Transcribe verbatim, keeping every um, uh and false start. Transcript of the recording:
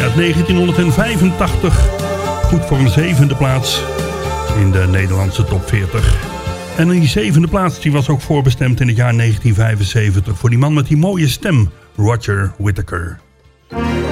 uit negentienhonderdvijfentachtig. Goed voor een zevende plaats in de Nederlandse top veertig. En die zevende plaats die was ook voorbestemd in het jaar negentien vijfenzeventig... voor die man met die mooie stem, Roger Whittaker.